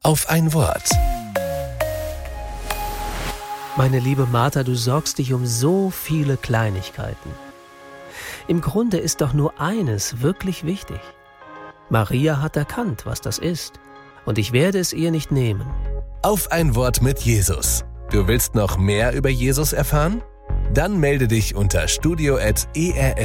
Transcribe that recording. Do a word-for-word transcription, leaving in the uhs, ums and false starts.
Auf ein Wort. Meine liebe Martha, du sorgst dich um so viele Kleinigkeiten. Im Grunde ist doch nur eines wirklich wichtig. Maria hat erkannt, was das ist, und ich werde es ihr nicht nehmen. Auf ein Wort mit Jesus. Du willst noch mehr über Jesus erfahren? Dann melde dich unter studio at e r